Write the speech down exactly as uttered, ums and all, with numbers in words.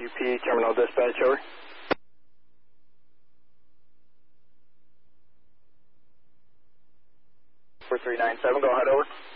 U P Terminal Dispatch, over. four three nine seven, go ahead, over.